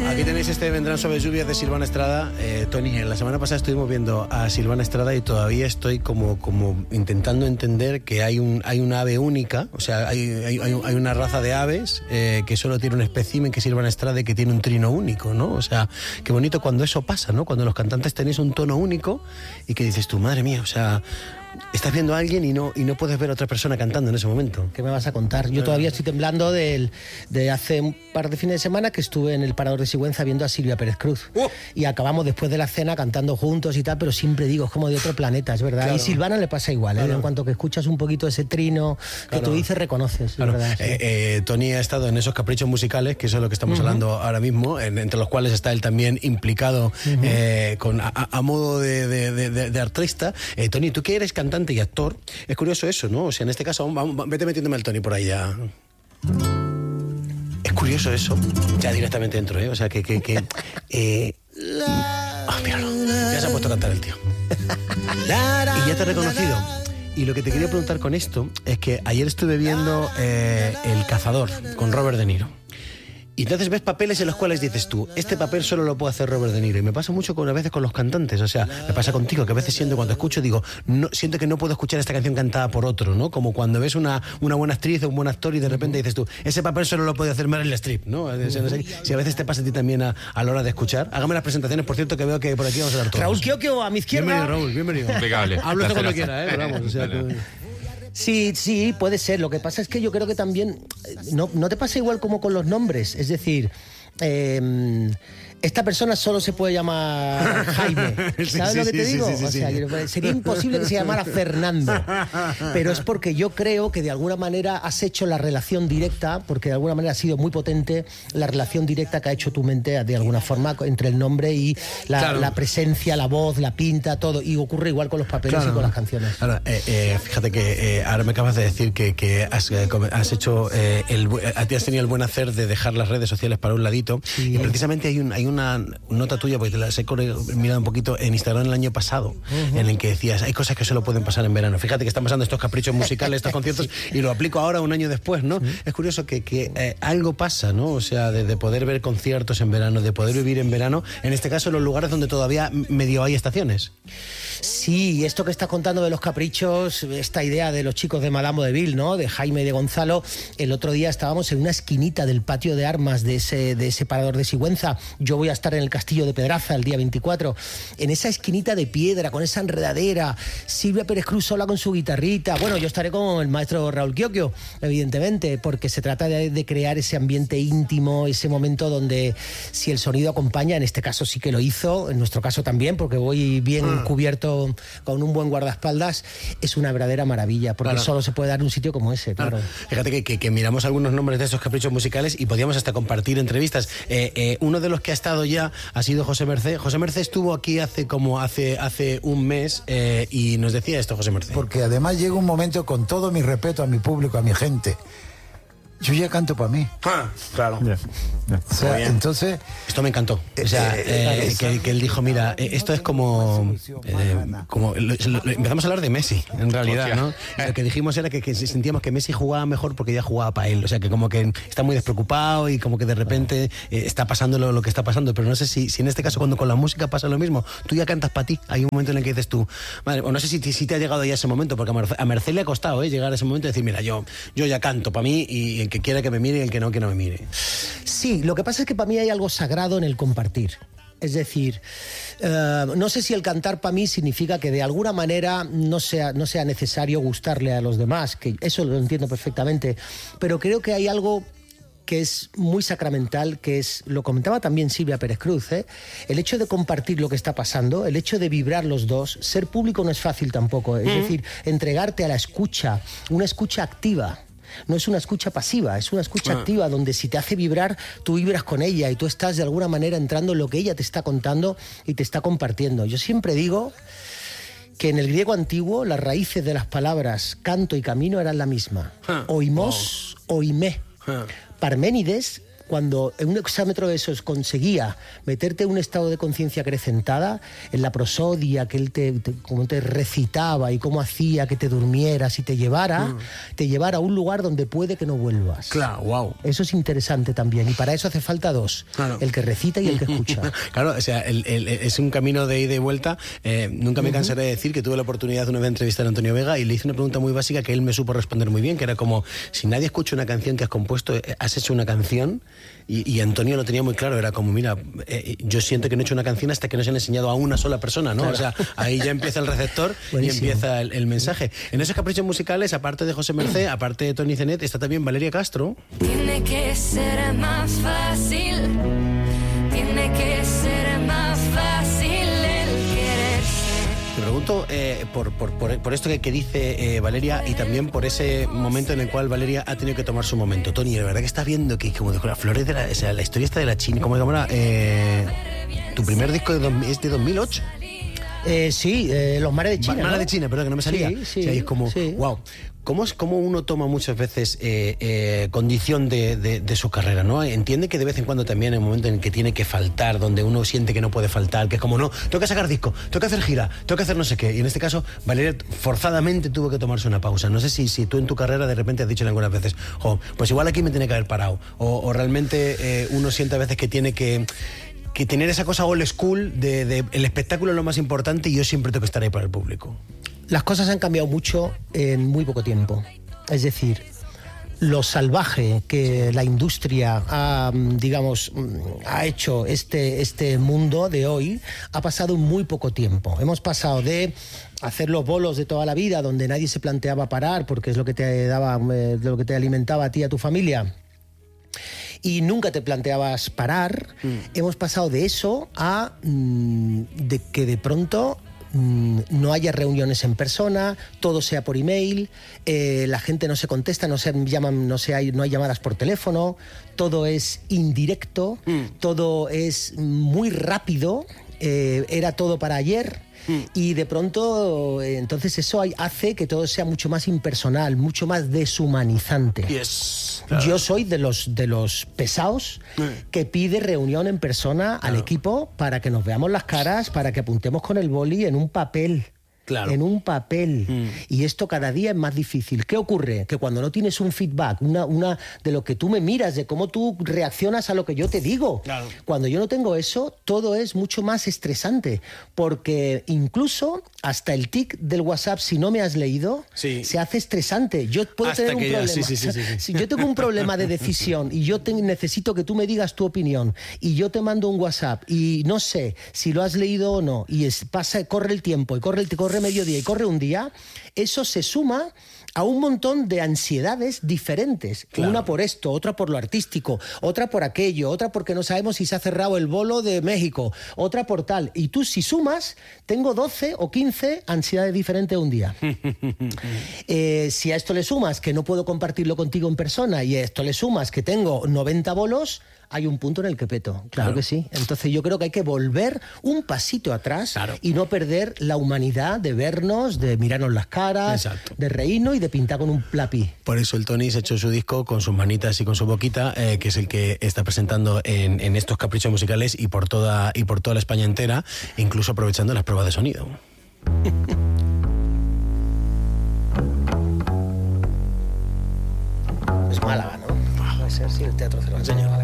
Aquí tenéis este Vendrán sobre lluvias de Silvana Estrada. Tony, la semana pasada estuvimos viendo a Silvana Estrada y todavía estoy como intentando entender que hay una ave única, o sea, hay una raza de aves que solo tiene un espécimen, que es Silvana Estrada, y que tiene un trino único, ¿no? O sea, qué bonito cuando eso pasa, ¿no? Cuando los cantantes tenéis un tono único y que dices tú, madre mía, o sea, estás viendo a alguien y no puedes ver a otra persona cantando en ese momento. ¿Qué me vas a contar? Yo todavía estoy temblando de hace un par de fines de semana que estuve en el Parador de Sigüenza viendo a Silvia Pérez Cruz. Y acabamos después de la cena cantando juntos y tal, pero siempre digo, es como de otro planeta, es verdad. Claro. Y Silvana le pasa igual, ¿eh? Claro. En cuanto que escuchas un poquito ese trino que tú dices, reconoces. Claro. ¿Verdad? Sí. Tony ha estado en esos caprichos musicales, que eso es lo que estamos hablando ahora mismo, entre los cuales está él también implicado a modo de artista. Tony, tú que eres cantante y actor, es curioso eso, ¿no? O sea, en este caso, vete metiéndome al Tony por ahí ya. Es curioso eso, ya directamente dentro, ¿eh? O sea, míralo, ya se ha puesto a cantar el tío. Y ya te he reconocido. Y lo que te quería preguntar con esto es que ayer estuve viendo El Cazador con Robert De Niro. Y entonces ves papeles en los cuales dices tú, este papel solo lo puede hacer Robert De Niro. Y me pasa mucho a veces con los cantantes, o sea, me pasa contigo, que a veces cuando escucho digo, siento que no puedo escuchar esta canción cantada por otro, ¿no? Como cuando ves una buena actriz o un buen actor y de repente dices tú, ese papel solo lo puede hacer Meryl Streep, ¿no? O sea, no sé si a veces te pasa a ti también a la hora de escuchar. Hágame las presentaciones, por cierto, que veo que por aquí vamos a dar todos. Raúl Kioquio, a mi izquierda. Bienvenido, Raúl, bienvenido. Impecable. Hablo esto cuando quiera, ¿eh? Vamos, o sea, Sí, puede ser. Lo que pasa es que yo creo que también no te pasa igual como con los nombres. Es decir, esta persona solo se puede llamar Jaime. ¿Sabes lo que te digo? O sea, sería imposible que se llamara Fernando. Pero es porque yo creo que de alguna manera has hecho la relación directa, porque de alguna manera ha sido muy potente la relación directa que ha hecho tu mente de alguna forma entre el nombre y la presencia, la voz, la pinta, todo. Y ocurre igual con los papeles y con las canciones. Ahora, fíjate que ahora me acabas de decir que has hecho a ti has tenido el buen hacer de dejar las redes sociales para un ladito. Sí. Y precisamente hay una nota tuya, porque te las he mirado un poquito en Instagram el año pasado, en el que decías, hay cosas que solo pueden pasar en verano. Fíjate que están pasando estos caprichos musicales, estos conciertos, y lo aplico ahora un año después, ¿no? Es curioso que algo pasa, ¿no? O sea, de poder ver conciertos en verano, de poder vivir en verano, en este caso en los lugares donde todavía medio hay estaciones. Sí, esto que estás contando de los caprichos, esta idea de los chicos de Madame Deville, ¿no? De Jaime y de Gonzalo. El otro día estábamos en una esquinita del patio de armas de ese Parador de Sigüenza. Yo voy a estar en el Castillo de Pedraza el día 24. En esa esquinita de piedra, con esa enredadera, Silvia Pérez Cruz sola con su guitarrita. Bueno, yo estaré con el maestro Raúl Kioquio, evidentemente, porque se trata de crear ese ambiente íntimo, ese momento donde si el sonido acompaña, en este caso sí que lo hizo, en nuestro caso también, porque voy bien cubierto con un buen guardaespaldas, es una verdadera maravilla, porque solo se puede dar un sitio como ese, claro. Fíjate que miramos algunos nombres de esos caprichos musicales y podíamos hasta compartir entrevistas. Uno de los que ha estado ya ha sido José Mercé. José Mercé estuvo aquí hace un mes y nos decía esto, José Mercé. Porque además llega un momento, con todo mi respeto a mi público, a mi gente, yo ya canto para mí. Claro. O sea, entonces... Esto me encantó. O sea, que él dijo, mira, esto es como empezamos a hablar de Messi, en realidad, ¿no? Lo que dijimos era que sentíamos que Messi jugaba mejor porque ya jugaba para él. O sea, que como que está muy despreocupado y como que de repente está pasando lo que está pasando. Pero no sé si en este caso, cuando con la música pasa lo mismo, tú ya cantas para ti. Hay un momento en el que dices tú, madre, o no sé si te ha llegado ya ese momento, porque a Mercé le ha costado llegar a ese momento y decir, mira, yo ya canto para mí y el que quiera que me mire y el que no me mire. Sí, lo que pasa es que para mí hay algo sagrado en el compartir. Es decir, no sé si el cantar para mí significa que de alguna manera no sea necesario gustarle a los demás, que eso lo entiendo perfectamente, pero creo que hay algo que es muy sacramental, que es, lo comentaba también Silvia Pérez Cruz, el hecho de compartir lo que está pasando, el hecho de vibrar los dos. Ser público no es fácil tampoco, es decir, entregarte a la escucha, una escucha activa. No es una escucha pasiva, es una escucha activa, donde si te hace vibrar, tú vibras con ella y tú estás de alguna manera entrando en lo que ella te está contando y te está compartiendo. Yo siempre digo que en el griego antiguo las raíces de las palabras canto y camino eran la misma. Oimos, oimé. Parménides cuando un exámetro de esos conseguía meterte en un estado de conciencia acrecentada, en la prosodia que él cómo te recitaba y cómo hacía que te durmieras y te llevara a un lugar donde puede que no vuelvas. Claro, wow. Eso es interesante también, y para eso hace falta dos, claro. El que recita y el que escucha. Claro, o sea, es un camino de ida y vuelta. Nunca me cansaré de decir que tuve la oportunidad de una vez de entrevistar a Antonio Vega y le hice una pregunta muy básica que él me supo responder muy bien, que era como, si nadie escucha una canción que has compuesto, has hecho una canción. Y Antonio lo tenía muy claro, era como, mira, yo siento que no he hecho una canción hasta que no se han enseñado a una sola persona, ¿no? Claro. O sea, ahí ya empieza el receptor y empieza el mensaje. En esos caprichos musicales, aparte de José Mercé, aparte de Tony Zenet, está también Valeria Castro. Tiene que ser más fácil, tiene que ser más fácil el quererse. Te pregunto por esto que dice Valeria, y también por ese momento en el cual Valeria ha tenido que tomar su momento. Tony, la verdad que estás viendo que como dijo las flores de la historia esta de la China, ¿cómo se llama? Tu primer disco es de 2008. Sí, Los Mares de China. Mares de China, perdón, que no me salía. Sí, o sea, es como, wow. ¿Cómo uno toma muchas veces condición de su carrera, ¿no? Entiende que de vez en cuando también hay un momento en el que tiene que faltar, donde uno siente que no puede faltar, que es como, no, tengo que sacar disco, tengo que hacer gira, tengo que hacer no sé qué. Y en este caso, Valeria forzadamente tuvo que tomarse una pausa. No sé si tú en tu carrera de repente has dicho algunas veces, pues igual aquí me tiene que haber parado. O realmente uno siente a veces que tiene que tener esa cosa old school de el espectáculo es lo más importante y yo siempre tengo que estar ahí para el público. Las cosas han cambiado mucho en muy poco tiempo. Es decir, lo salvaje que la industria ha hecho este mundo de hoy ha pasado en muy poco tiempo. Hemos pasado de hacer los bolos de toda la vida, donde nadie se planteaba parar porque es lo que te daba, lo que te alimentaba a ti y a tu familia, y nunca te planteabas parar. Hemos pasado de eso a de que de pronto no haya reuniones en persona, todo sea por email, la gente no se contesta, no hay llamadas por teléfono, todo es indirecto, todo es muy rápido, era todo para ayer. Y de pronto, entonces eso hace que todo sea mucho más impersonal, mucho más deshumanizante. Yes, claro. Yo soy de los pesados que pide reunión en persona al equipo para que nos veamos las caras, para que apuntemos con el boli en un papel. Claro. En un papel. Y esto cada día es más difícil. ¿Qué ocurre? Que cuando no tienes un feedback, una de lo que tú me miras, de cómo tú reaccionas a lo que yo te digo. Claro. Cuando yo no tengo eso, todo es mucho más estresante. Porque incluso hasta el tic del WhatsApp, si no me has leído, se hace estresante. Yo puedo tener un problema. Si yo tengo un problema de decisión y yo necesito que tú me digas tu opinión y yo te mando un WhatsApp y no sé si lo has leído o no, y corre el tiempo y corre mediodía y corre un día, eso se suma a un montón de ansiedades diferentes. Claro. Una por esto, otra por lo artístico, otra por aquello, otra porque no sabemos si se ha cerrado el bolo de México, otra por tal. Y tú, si sumas, tengo 12 o 15 ansiedades diferentes un día. Si a esto le sumas que no puedo compartirlo contigo en persona y a esto le sumas que tengo 90 bolos, hay un punto en el que peto, claro que sí. Entonces yo creo que hay que volver un pasito atrás y no perder la humanidad de vernos, de mirarnos las caras, de reírnos y de pintar con un lápiz. Por eso el Tony se ha hecho su disco con sus manitas y con su boquita, que es el que está presentando en estos caprichos musicales y por toda la España entera, incluso aprovechando las pruebas de sonido. Es Málaga, ¿no? Puede ser, sí, el Teatro Cervantes.